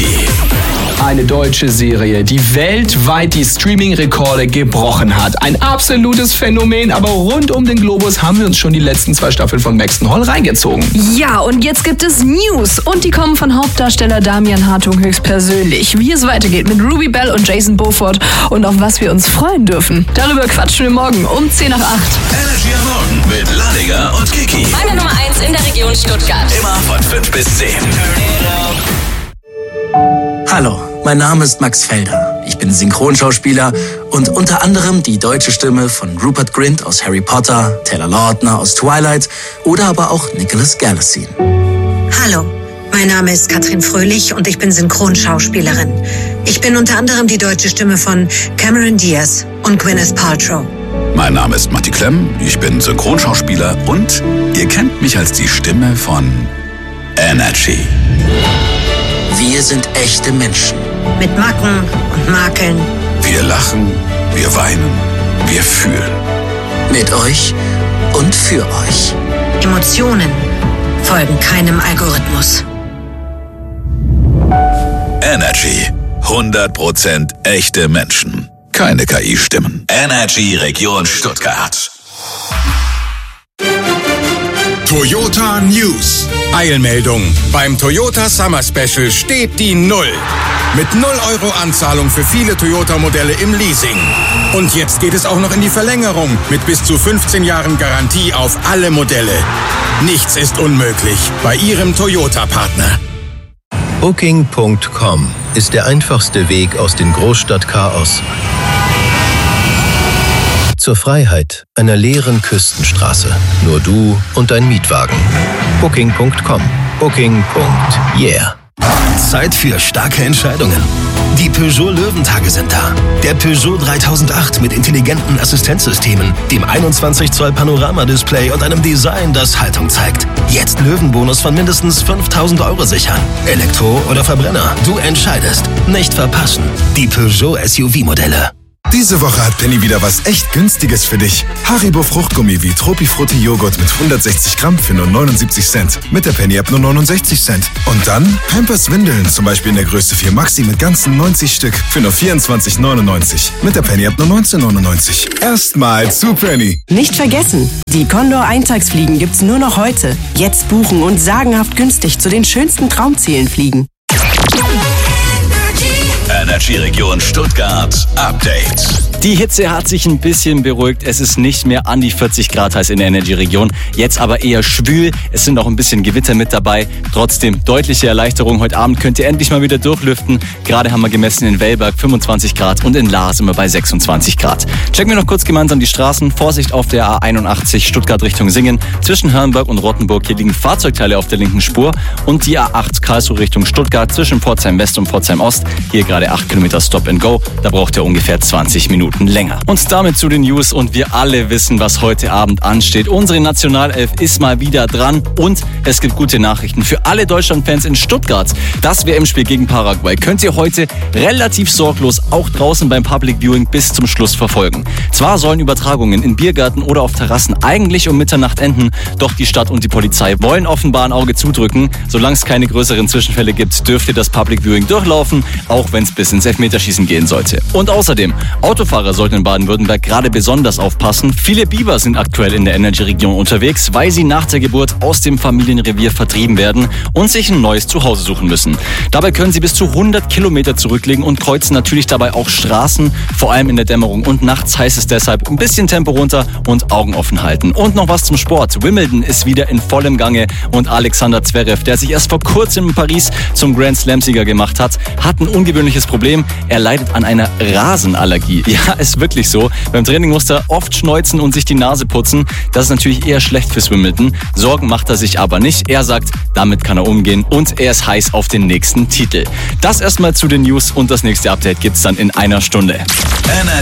Kiki. Eine deutsche Serie, die weltweit die Streaming-Rekorde gebrochen hat. Ein absolutes Phänomen, aber rund um den Globus haben wir uns schon die letzten 2 Staffeln von Maxton Hall reingezogen. Ja, und jetzt gibt es News und die kommen von Hauptdarsteller Damian Hartung höchstpersönlich. Wie es weitergeht mit Ruby Bell und Jason Beaufort und auf was wir uns freuen dürfen. Darüber quatschen wir morgen um 7:50. Energy am Morgen mit Ladiger und Kiki. Meine Nummer 1 in der Region Stuttgart. Immer von 5 bis 10. Hallo, mein Name ist Max Felder. Ich bin Synchronschauspieler und unter anderem die deutsche Stimme von Rupert Grint aus Harry Potter, Taylor Lautner aus Twilight oder aber auch Nicholas Galitzine. Hallo, mein Name ist Katrin Fröhlich und ich bin Synchronschauspielerin. Ich bin unter anderem die deutsche Stimme von Cameron Diaz und Gwyneth Paltrow. Mein Name ist Matti Klemm, ich bin Synchronschauspieler und ihr kennt mich als die Stimme von Energy. Wir sind echte Menschen. Mit Macken und Makeln. Wir lachen, wir weinen, wir fühlen. Mit euch und für euch. Emotionen folgen keinem Algorithmus. Energy. 100% echte Menschen. Keine KI-Stimmen. Energy Region Stuttgart. Toyota News. Eilmeldung. Beim Toyota Summer Special steht die 0. Mit 0 € Anzahlung für viele Toyota-Modelle im Leasing. Und jetzt geht es auch noch in die Verlängerung mit bis zu 15 Jahren Garantie auf alle Modelle. Nichts ist unmöglich bei Ihrem Toyota-Partner. Booking.com ist der einfachste Weg aus dem Großstadtchaos zur Freiheit einer leeren Küstenstraße. Nur du und dein Mietwagen. Booking.com. Booking.yeah. Zeit für starke Entscheidungen. Die Peugeot Löwentage sind da. Der Peugeot 3008 mit intelligenten Assistenzsystemen, dem 21 Zoll Panoramadisplay und einem Design, das Haltung zeigt. Jetzt Löwenbonus von mindestens 5.000 € sichern. Elektro oder Verbrenner, du entscheidest. Nicht verpassen. Die Peugeot SUV-Modelle. Diese Woche hat Penny wieder was echt Günstiges für dich. Haribo Fruchtgummi wie Tropifrutti Joghurt mit 160 Gramm für nur 79 Cent. Mit der Penny-App nur 69 Cent. Und dann Pampers Windeln, zum Beispiel in der Größe 4 Maxi mit ganzen 90 Stück für nur 24,99. Mit der Penny-App nur 19,99. Erstmal zu Penny. Nicht vergessen, die Condor Eintagsfliegen gibt's nur noch heute. Jetzt buchen und sagenhaft günstig zu den schönsten Traumzielen fliegen. Energy Region Stuttgart Update. Die Hitze hat sich ein bisschen beruhigt. Es ist nicht mehr an die 40 Grad heiß in der Energy-Region. Jetzt aber eher schwül. Es sind auch ein bisschen Gewitter mit dabei. Trotzdem deutliche Erleichterung. Heute Abend könnt ihr endlich mal wieder durchlüften. Gerade haben wir gemessen in Wellberg 25 Grad und in Lahr sind wir bei 26 Grad. Checken wir noch kurz gemeinsam die Straßen. Vorsicht auf der A81 Stuttgart Richtung Singen. Zwischen Hörnberg und Rottenburg hier liegen Fahrzeugteile auf der linken Spur. Und die A8 Karlsruhe Richtung Stuttgart zwischen Pforzheim West und Pforzheim Ost. Hier gerade 8 Kilometer Stop and Go. Da braucht ihr ungefähr 20 Minuten länger. Und damit zu den News und wir alle wissen, was heute Abend ansteht. Unsere Nationalelf ist mal wieder dran und es gibt gute Nachrichten für alle Deutschlandfans in Stuttgart. Das WM-Spiel gegen Paraguay könnt ihr heute relativ sorglos auch draußen beim Public Viewing bis zum Schluss verfolgen. Zwar sollen Übertragungen in Biergärten oder auf Terrassen eigentlich um Mitternacht enden, doch die Stadt und die Polizei wollen offenbar ein Auge zudrücken. Solange es keine größeren Zwischenfälle gibt, dürft ihr das Public Viewing durchlaufen, auch wenn es bis ins Elfmeterschießen gehen sollte. Und außerdem, Autofahrer sollten in Baden-Württemberg gerade besonders aufpassen. Viele Biber sind aktuell in der Energy-Region unterwegs, weil sie nach der Geburt aus dem Familienrevier vertrieben werden und sich ein neues Zuhause suchen müssen. Dabei können sie bis zu 100 Kilometer zurücklegen und kreuzen natürlich dabei auch Straßen. Vor allem in der Dämmerung und nachts heißt es deshalb ein bisschen Tempo runter und Augen offen halten. Und noch was zum Sport. Wimbledon ist wieder in vollem Gange und Alexander Zverev, der sich erst vor kurzem in Paris zum Grand Slam-Sieger gemacht hat, hat ein ungewöhnliches Problem. Er leidet an einer Rasenallergie. Ja, ist wirklich so. Beim Training muss er oft schneuzen und sich die Nase putzen. Das ist natürlich eher schlecht fürs Wimbledon. Sorgen macht er sich aber nicht. Er sagt, damit kann er umgehen und er ist heiß auf den nächsten Titel. Das erstmal zu den News und das nächste Update gibt's dann in einer Stunde.